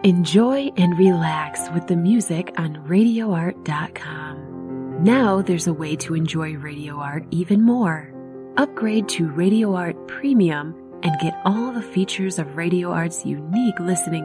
Enjoy and relax with the music on RadioArt.com. Now there's a way to enjoy Radio Art even more. Upgrade to Radio Art Premium and get all the features of Radio Art's unique listening